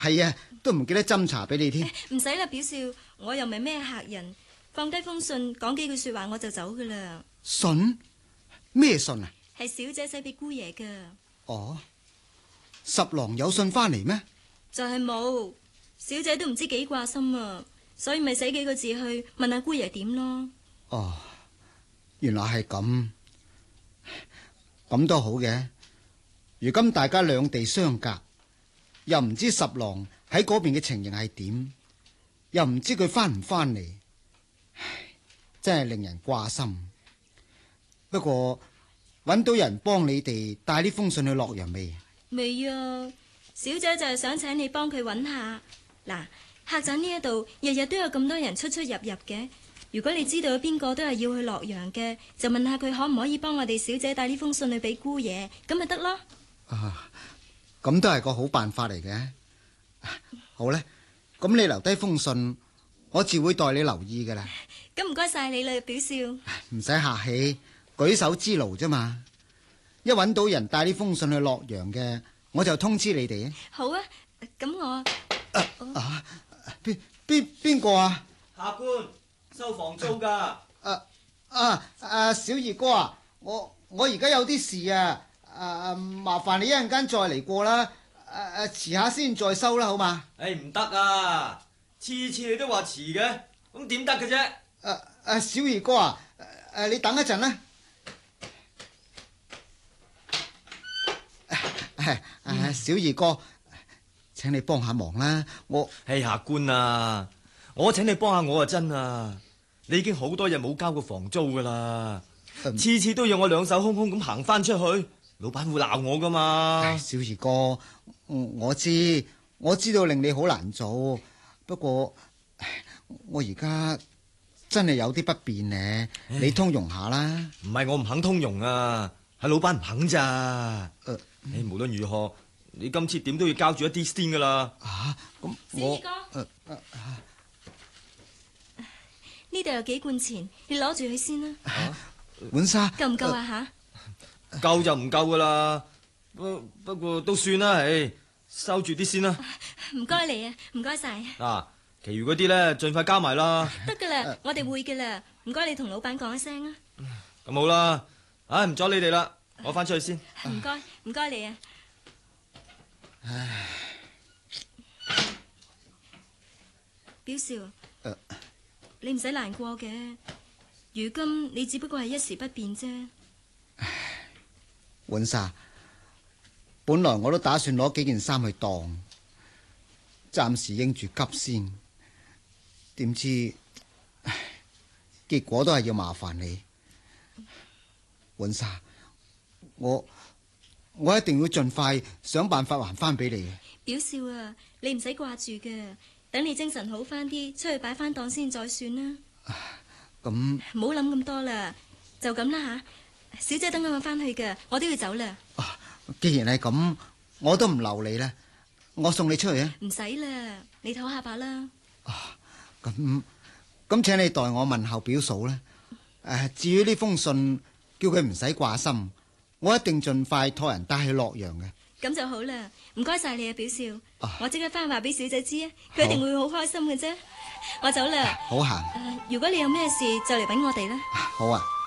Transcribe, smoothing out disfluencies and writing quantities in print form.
係啊，都唔記得斟茶俾你添。 唔使啦，表少，我又唔係咩客人，放低封信，講幾句說話我就走噶啦。 信？咩信啊？ 係小姐寫俾姑爺噶。 哦，十郎有信翻嚟咩？ 就係冇，小姐都唔知幾掛心啊，所以咪寫幾個字去問下姑爺點咯。 哦，原來係咁，咁都好嘅。如今大家兩地相隔，又唔知十郎喺嗰邊嘅情形係點，又唔知佢翻唔翻嚟，唉，真係令人掛心。不過搵到人幫你哋帶呢封信去洛陽未？ 未啊，小姐就係想請你幫佢揾下。嗱，客棧呢一度日日都有咁多人出出入入嘅，如果你知道有邊個都係要去洛陽嘅，就問下佢可唔可以幫我哋小姐帶呢封信去俾姑爺，咁咪得咯。 啊，咁都係個好辦法嚟嘅。好咧，咁你留低封信，我自會代你留意噶啦。 咁唔該晒你啦，表少。 唔使客氣，舉手之勞啫嘛。一搵到人帶呢封信去洛陽嘅，我就通知你哋。 好啊，咁我邊個啊？ 客官收房租噶。 小二哥啊，我而家有啲事啊。麻煩你一陣間再嚟過啦。遲下先再收啦，好嘛？ 唔得啊！次次你都話遲嘅，咁點得嘅啫？ 小二哥啊，你等一陣啦。小二哥，請你幫下忙啦。 客官啊，我請你幫下我啊，真啊！你已經好多日冇交過房租噶啦，次次都要我兩手空空咁行翻出去。老闆會鬧我噶嘛？ 小二哥，我知道令你好難做，不過我而家真係有啲不便呢，你通融下啦。 唔係我唔肯通融啊，係老闆唔肯咋。無論如何，你今次點都要交住一啲先噶啦。 咁小二哥，呢度有幾罐錢，你攞住佢先啦。 碗沙夠唔夠啊？吓？ 夠就唔夠噶啦，不過都算啦，收住啲先啦。 唔該你啊，唔該晒。 其餘嗰啲咧，盡快交埋啦。 得噶啦，我哋會噶啦。唔該你同老闆講一聲啊。 咁好啦，唔阻你哋啦，我翻出去先。 唔該你啊。表少，你唔使難過嘅。如今你只不過係一時不便啫。 碗沙，本來我都打算攞幾件衫去當，暫時應住急先。點知，結果都係要麻煩你。碗沙，我一定要盡快想辦法還翻俾你嘅。 表少啊，你唔使掛住嘅，等你精神好翻啲，出去擺翻檔先再算啦。 咁唔好諗咁多啦，就咁啦吓。小姐等緊我翻去嘅，我都要走啦。 既然係咁，我都唔留你啦，我送你出去啊。 唔使啦，你唞下吧啦。 咁請你代我問候表嫂啦。至於呢封信，叫佢唔使掛心，我一定盡快託人帶去洛陽嘅。 咁就好啦，唔該晒你啊，表少。我即刻翻去話俾小姐知啊，佢一定會好開心嘅啫。我走啦。 好行。 如果你有咩事就嚟搵我哋啦。 好啊。